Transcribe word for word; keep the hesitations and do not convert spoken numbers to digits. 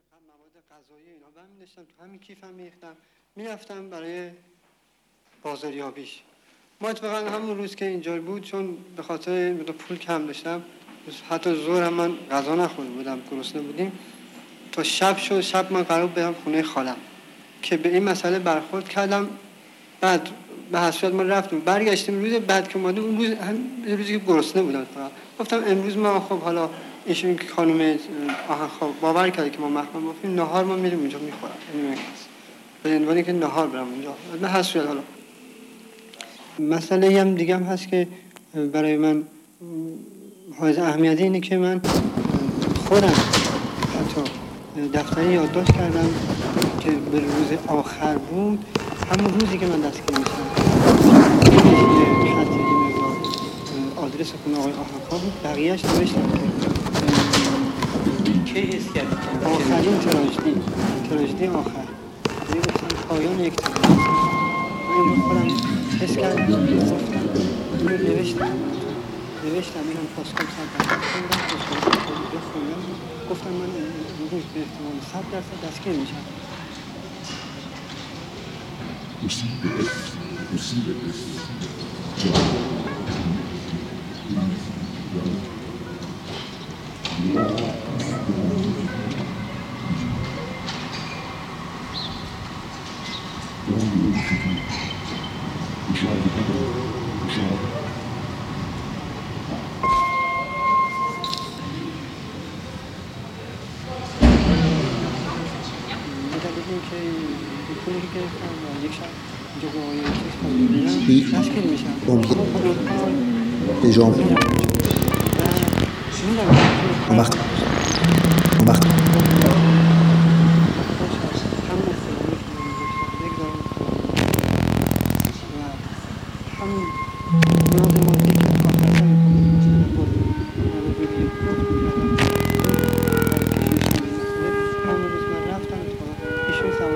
مواد غذایی اینا برمی داشتم تو همین کیفم میریختم میرفتم برای بازاریابیش. ما اتفاقا همون روز که اینجا بود چون به خاطر پول کم داشتم حتی ظهر هم من غذا نخورده بودم، گرسنه بودیم تا شب شد. شب من قرار برم خونه خالم که به این مسئله برخورد کردم. بعد به حسرت ما رفتیم برگشتیم روز بعد که اومدیم اون روز هم روزی که گرسنه بودم فقط گفتم امروز ما خب حالا ایشون که خانم آها خب باور کرد که ما مخمل بافیم نهار ما میریم اونجا میخورم به عنوانی که نهار برم اونجا. به حسرت حالا مسئله هم دیگه هم هست که برای من حائز اهمیتی اینه که من خودم حتی دفتری یادداشت کردم که به روز آخر بود، همون روزی که من دستگیر میشم خط آدرس خونه آقای آهنگ‌ها بود، بقیه‌اش نوشتم که کی حس کردی آخرین تراژدی تراژدی آخر دیگه گفتم پایان یک تراژدی من رو خودم حس کردم گفتم اینو نوشتم نوشتم اینم پاسکال صد درصد خوندم پاسکال خود خوندم گفتم من امروز به احتمال صد درصد دستگیر میشم. Les jambes. Embarque. Embarque. همون